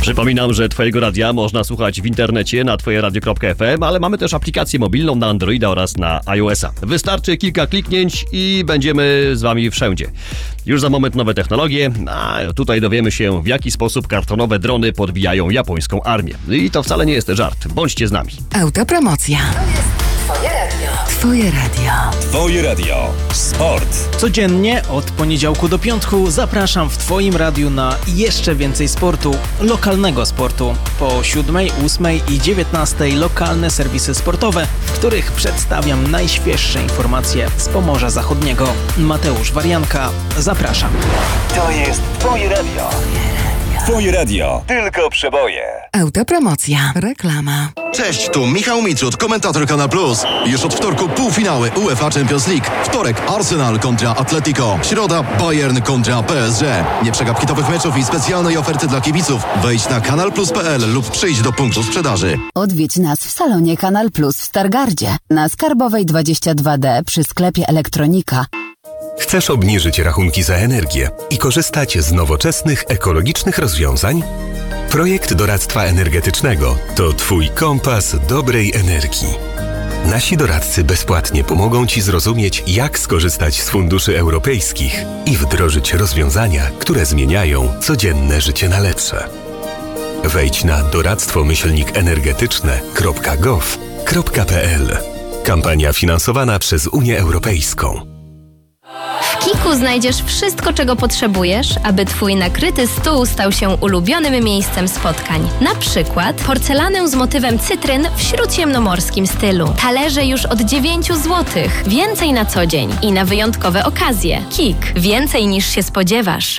Przypominam, że Twojego radia można słuchać w internecie na twojeradio.fm, ale mamy też aplikację mobilną na Androida oraz na iOS-a. Wystarczy kilka kliknięć i będziemy z Wami wszędzie. Już za moment nowe technologie, a tutaj dowiemy się, w jaki sposób kartonowe drony podbijają japońską armię. I to wcale nie jest żart. Bądźcie z nami. Autopromocja. To jest Twoje radio. Twoje radio. Twoje radio. Sport. Codziennie od poniedziałku do piątku zapraszam w Twoim radiu na jeszcze więcej sportu, lokalnego sportu. Po 7, 8 i 19 lokalne serwisy sportowe, w których przedstawiam najświeższe informacje z Pomorza Zachodniego. Mateusz Warianka, zapraszam. To jest Twoje radio. Twoje radio. Tylko przeboje. Autopromocja. Reklama. Cześć, tu Michał Mitrud, komentator Kanal Plus. Już od wtorku półfinały UEFA Champions League. Wtorek Arsenal kontra Atletico. Środa Bayern kontra PSG. Nie przegap hitowych meczów i specjalnej oferty dla kibiców. Wejdź na kanalplus.pl lub przyjdź do punktu sprzedaży. Odwiedź nas w salonie Kanal Plus w Stargardzie na Skarbowej 22D przy sklepie Elektronika. Chcesz obniżyć rachunki za energię i korzystać z nowoczesnych, ekologicznych rozwiązań? Projekt doradztwa energetycznego to Twój kompas dobrej energii. Nasi doradcy bezpłatnie pomogą Ci zrozumieć, jak skorzystać z funduszy europejskich i wdrożyć rozwiązania, które zmieniają codzienne życie na lepsze. Wejdź na doradztwomyślnikenergetyczne.gov.pl. Kampania finansowana przez Unię Europejską. W Kiku znajdziesz wszystko, czego potrzebujesz, aby Twój nakryty stół stał się ulubionym miejscem spotkań. Na przykład porcelanę z motywem cytryn w śródziemnomorskim stylu. Talerze już od 9 zł. Więcej na co dzień i na wyjątkowe okazje. Kik. Więcej niż się spodziewasz.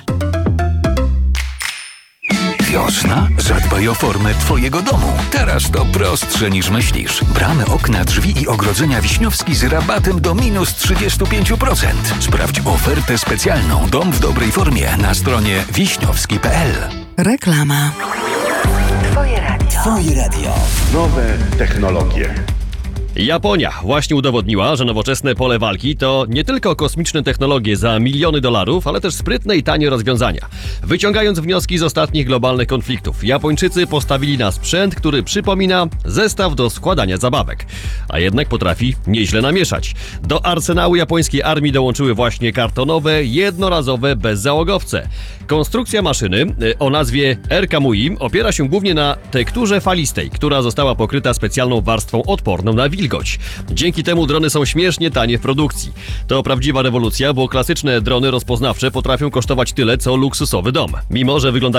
Wiosna? Zadbaj o formę Twojego domu. Teraz to prostsze niż myślisz. Bramy, okna, drzwi i ogrodzenia Wiśniowski z rabatem do minus 35%. Sprawdź ofertę specjalną Dom w dobrej formie na stronie wiśniowski.pl. Reklama. Twoje radio. Twoje radio. Nowe technologie. Japonia właśnie udowodniła, że nowoczesne pole walki to nie tylko kosmiczne technologie za miliony dolarów, ale też sprytne i tanie rozwiązania. Wyciągając wnioski z ostatnich globalnych konfliktów, Japończycy postawili na sprzęt, który przypomina zestaw do składania zabawek, a jednak potrafi nieźle namieszać. Do arsenału japońskiej armii dołączyły właśnie kartonowe, jednorazowe bezzałogowce. Konstrukcja maszyny o nazwie R-Kamui opiera się głównie na tekturze falistej, która została pokryta specjalną warstwą odporną na wilgoć. Dzięki temu drony są śmiesznie tanie w produkcji. To prawdziwa rewolucja, bo klasyczne drony rozpoznawcze potrafią kosztować tyle, co luksusowy dom. Mimo że wyglądają